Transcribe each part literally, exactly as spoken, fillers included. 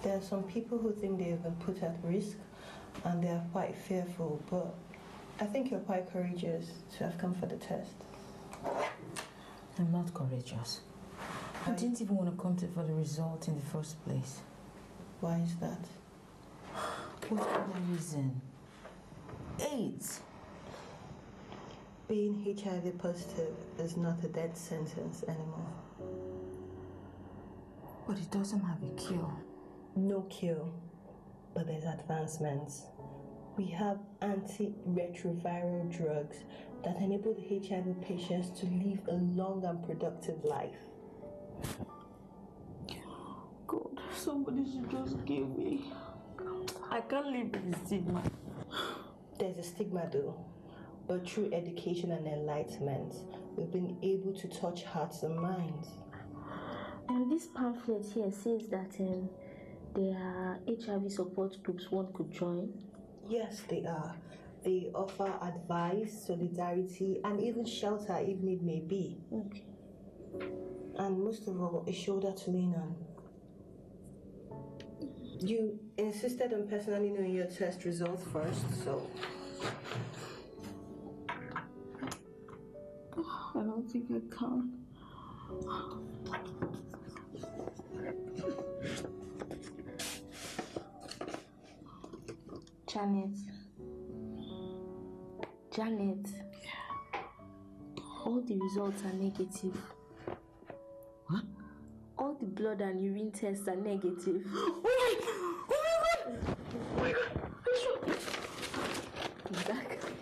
There are some people who think they have been put at risk and they are quite fearful, but I think you're quite courageous to have come for the test. I'm not courageous. I didn't even want to come to for the result in the first place. Why is that? What's the other reason? AIDS. Being H I V positive is not a death sentence anymore. But it doesn't have a cure. No cure, but there's advancements. We have antiretroviral drugs that enable the H I V patients to live a long and productive life. God, somebody should just give me. I can't live with the stigma. There's a stigma though, but through education and enlightenment, we've been able to touch hearts and minds. And this pamphlet here says that um, there are H I V support groups one could join. Yes, they are. They offer advice, solidarity, and even shelter if need may be. Okay. And most of all, a shoulder to lean on. You insisted on personally knowing your test results first, so... I don't think I can. Janet. Janet. All the results are negative. What? All the blood and urine tests are negative. Oh my God! Oh my God! Exactly.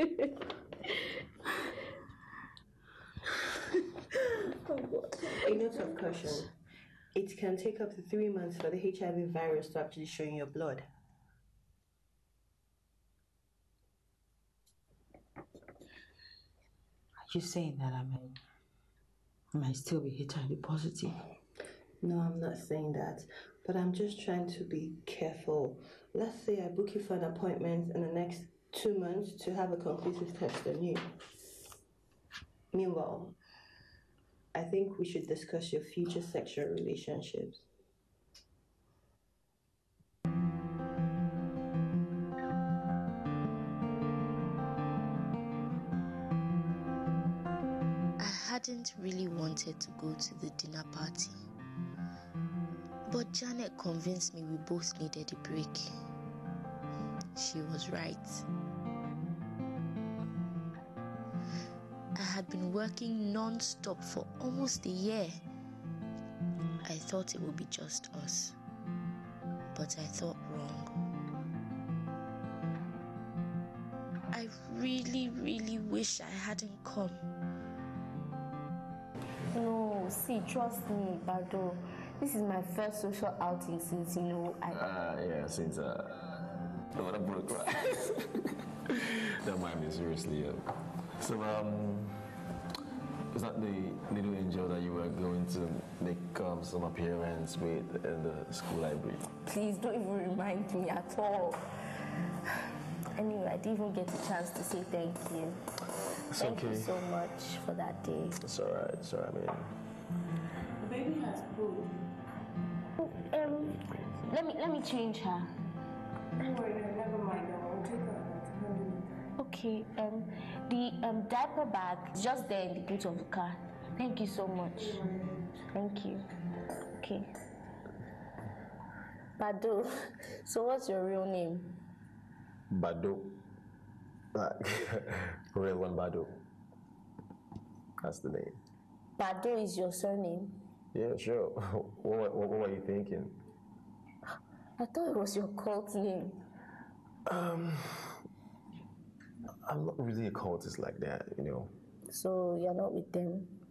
A note of caution. It can take up to three months for the H I V virus to actually show in your blood. Are you saying that I might, I might still be H I V positive? No, I'm not saying that, but I'm just trying to be careful. Let's say I book you for an appointment in the next two months to have a conclusive test on you. Meanwhile, I think we should discuss your future sexual relationships. I hadn't really wanted to go to the dinner party, but Janet convinced me we both needed a break. She was right. I had been working non-stop for almost a year. I thought it would be just us, but I thought wrong. I really, really wish I hadn't come. No, see, trust me, Bado. This is my first social outing since, you know, I... Uh, yeah, since, uh, the water broke, right? Don't mind me, seriously. Uh. So, um, is that the little angel that you were going to make um, some appearance with in the school library? Please don't even remind me at all. Anyway, I didn't even get the chance to say thank you. It's thank okay. you so much for that day. It's alright, it's alright, man. The baby has food. Um, let me let me change her. Don't worry, never mind. I'll take her about two hundred. Okay. Um, the um diaper bag is just there in the boot of the car. Thank you so much. Thank you. Okay. Bado. So what's your real name? Bado. Real one, Bado. That's the name. Bado is your surname? Yeah, sure. What, what, what were you thinking? I thought it was your cult name. Um, I'm not really a cultist like that, you know. So you're not with them?